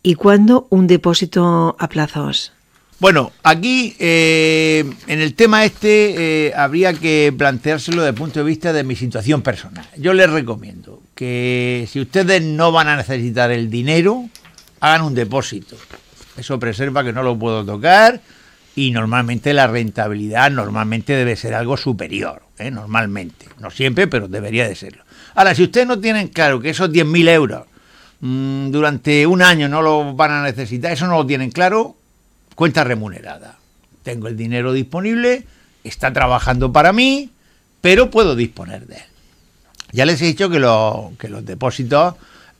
y cuándo un depósito a plazos? Bueno, aquí en el tema habría que planteárselo desde el punto de vista de mi situación personal. Yo les recomiendo que si ustedes no van a necesitar el dinero, hagan un depósito. Eso preserva que no lo puedo tocar y normalmente la rentabilidad debe ser algo superior, normalmente. No siempre, pero debería de serlo. Ahora, si ustedes no tienen claro que esos 10.000 euros durante un año no lo van a necesitar, eso no lo tienen claro, cuenta remunerada. Tengo el dinero disponible, está trabajando para mí, pero puedo disponer de él. Ya les he dicho que los depósitos,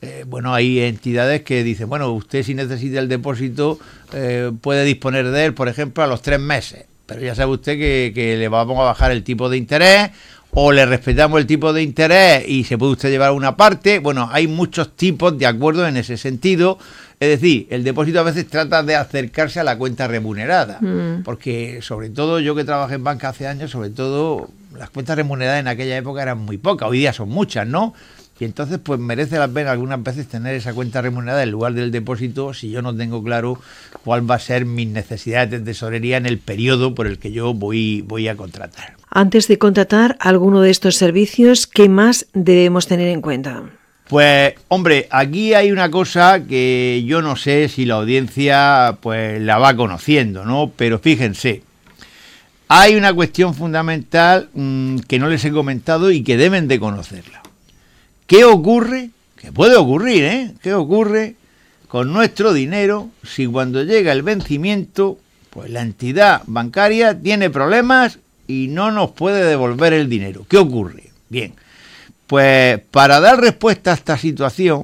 hay entidades que dicen, bueno, usted si necesita el depósito puede disponer de él, por ejemplo, a los 3 meses. Pero ya sabe usted que le vamos a bajar el tipo de interés o le respetamos el tipo de interés y se puede usted llevar una parte. Bueno, hay muchos tipos de acuerdos en ese sentido. Es decir, el depósito a veces trata de acercarse a la cuenta remunerada, porque sobre todo yo que trabajé en banca hace años, sobre todo las cuentas remuneradas en aquella época eran muy pocas, hoy día son muchas, ¿no? Y entonces pues merece la pena algunas veces tener esa cuenta remunerada en lugar del depósito si yo no tengo claro cuál va a ser mis necesidades de tesorería en el periodo por el que yo voy a contratar. Antes de contratar alguno de estos servicios, ¿qué más debemos tener en cuenta? Pues, hombre, aquí hay una cosa que yo no sé si la audiencia pues la va conociendo, ¿no? Pero fíjense, hay una cuestión fundamental que no les he comentado y que deben de conocerla. ¿Qué ocurre? Que puede ocurrir, ¿eh? ¿Qué ocurre con nuestro dinero si cuando llega el vencimiento, pues la entidad bancaria tiene problemas y no nos puede devolver el dinero? ¿Qué ocurre? Bien. Pues para dar respuesta a esta situación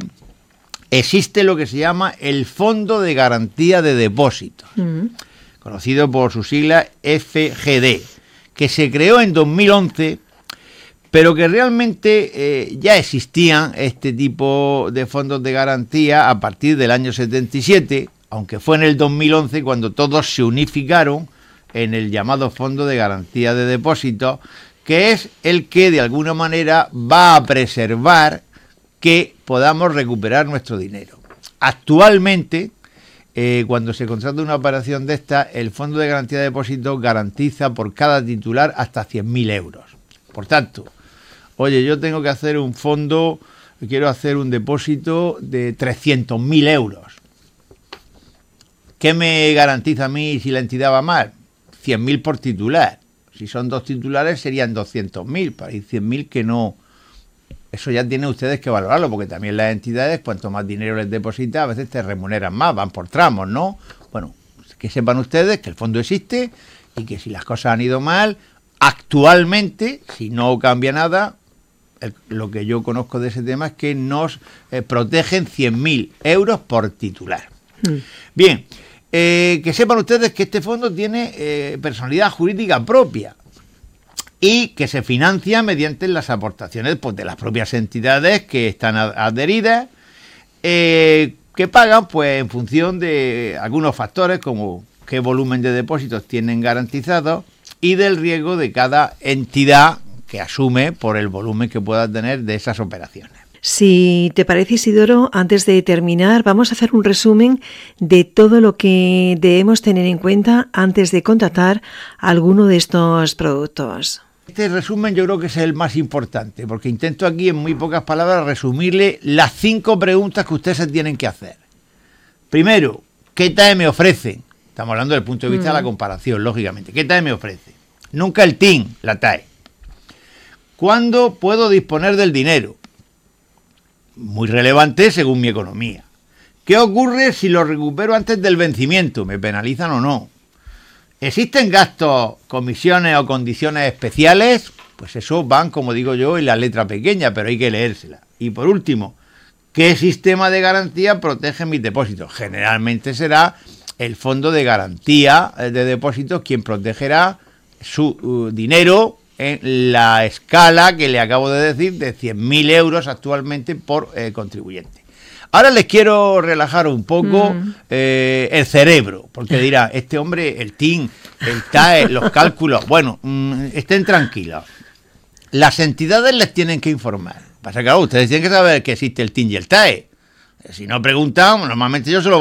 existe lo que se llama el Fondo de Garantía de Depósitos, conocido por su sigla FGD, que se creó en 2011, pero que realmente ya existían este tipo de fondos de garantía a partir del año 77, aunque fue en el 2011 cuando todos se unificaron en el llamado Fondo de Garantía de Depósitos, que es el que de alguna manera va a preservar que podamos recuperar nuestro dinero. Actualmente, cuando se contrata una operación de esta, el Fondo de Garantía de Depósitos garantiza por cada titular hasta 100.000 euros. Por tanto, oye, yo tengo que hacer un fondo, quiero hacer un depósito de 300.000 euros. ¿Qué me garantiza a mí si la entidad va mal? 100.000 por titular. Si son 2 titulares serían 200.000, para ir 100.000 que no. Eso ya tienen ustedes que valorarlo, porque también las entidades, cuanto más dinero les depositas, a veces te remuneran más, van por tramos, ¿no? Bueno, que sepan ustedes que el fondo existe y que si las cosas han ido mal, actualmente, si no cambia nada, lo que yo conozco de ese tema es que nos protegen 100.000 euros por titular. Bien. Que sepan ustedes que este fondo tiene personalidad jurídica propia y que se financia mediante las aportaciones pues, de las propias entidades que están adheridas, que pagan pues en función de algunos factores como qué volumen de depósitos tienen garantizados y del riesgo de cada entidad que asume por el volumen que pueda tener de esas operaciones. Si te parece, Isidoro, antes de terminar, vamos a hacer un resumen de todo lo que debemos tener en cuenta antes de contratar alguno de estos productos. Este resumen yo creo que es el más importante, porque intento aquí en muy pocas palabras resumirle las 5 preguntas que ustedes se tienen que hacer. Primero, ¿qué TAE me ofrecen? Estamos hablando del punto de vista de la comparación, lógicamente. ¿Qué TAE me ofrece? Nunca el TIN, la TAE. ¿Cuándo puedo disponer del dinero? Muy relevante según mi economía. ¿Qué ocurre si lo recupero antes del vencimiento? ¿Me penalizan o no? ¿Existen gastos, comisiones o condiciones especiales? Pues eso van, como digo yo, en la letra pequeña, pero hay que leérsela. Y por último, ¿qué sistema de garantía protege mis depósitos? Generalmente será el Fondo de Garantía de Depósitos quien protegerá su dinero en la escala que le acabo de decir de 100.000 euros actualmente por contribuyente. Ahora les quiero relajar un poco el cerebro, porque dirá, este hombre, el TIN, el TAE, los cálculos, bueno, estén tranquilos. Las entidades les tienen que informar. Pasa que claro, ustedes tienen que saber que existe el TIN y el TAE. Si no preguntan, normalmente yo se lo